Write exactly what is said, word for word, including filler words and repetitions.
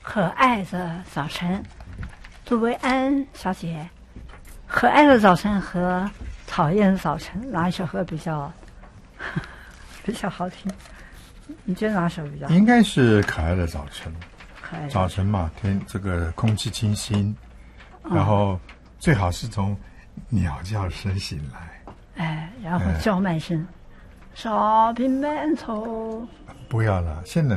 可爱的早晨，杜维安小姐，可爱的早晨和讨厌的早晨，哪一首歌比较比较好听？你觉得哪首比较好？ 应该是可爱的早晨。 可爱的早晨嘛，天这个空气清新，然后最好是从鸟叫声醒来， 哎，然后叫卖声，少平馒头。 不要了，现在。